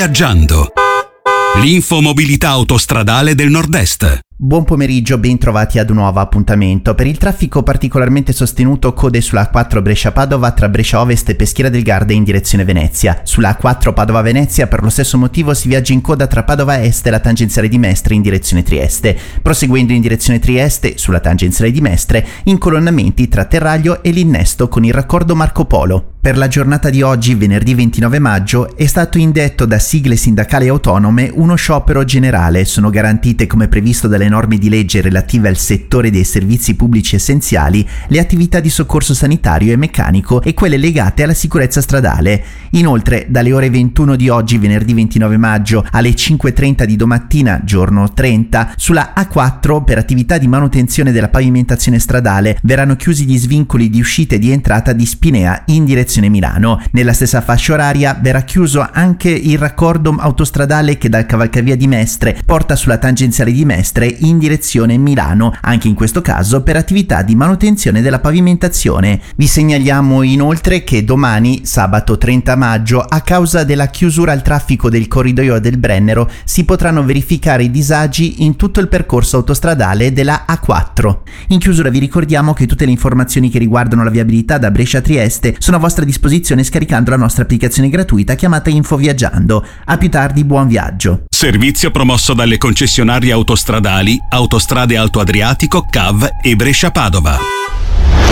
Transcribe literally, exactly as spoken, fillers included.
Infoviaggiando. L'infomobilità autostradale del Nord-Est. Buon pomeriggio, ben trovati ad un nuovo appuntamento. Per il traffico particolarmente sostenuto, code sulla A quattro Brescia-Padova tra Brescia Ovest e Peschiera del Garda in direzione Venezia. Sulla A quattro Padova-Venezia per lo stesso motivo si viaggia in coda tra Padova Est e la tangenziale di Mestre in direzione Trieste. Proseguendo in direzione Trieste, sulla tangenziale di Mestre, incolonnamenti tra Terraglio e l'innesto con il raccordo Marco Polo. Per la giornata di oggi, venerdì ventinove maggio, è stato indetto da sigle sindacali autonome uno sciopero generale. Sono garantite, come previsto dalle norme di legge relative al settore dei servizi pubblici essenziali, le attività di soccorso sanitario e meccanico e quelle legate alla sicurezza stradale. Inoltre, dalle ore ventuno di oggi, venerdì ventinove maggio, alle cinque e trenta di domattina, giorno trenta, sulla A quattro per attività di manutenzione della pavimentazione stradale verranno chiusi gli svincoli di uscita e di entrata di Spinea in direzione Milano. Nella stessa fascia oraria verrà chiuso anche il raccordo autostradale che dal cavalcavia di Mestre porta sulla tangenziale di Mestre in direzione Milano, anche in questo caso per attività di manutenzione della pavimentazione. Vi segnaliamo inoltre che domani, sabato trenta maggio, a causa della chiusura al traffico del corridoio del Brennero, si potranno verificare i disagi in tutto il percorso autostradale della A quattro. In chiusura vi ricordiamo che tutte le informazioni che riguardano la viabilità da Brescia a Trieste sono a vostra disposizione scaricando la nostra applicazione gratuita chiamata Infoviaggiando. A più tardi, buon viaggio. Servizio promosso dalle concessionarie autostradali Autostrade Alto Adriatico, C A V e Brescia Padova.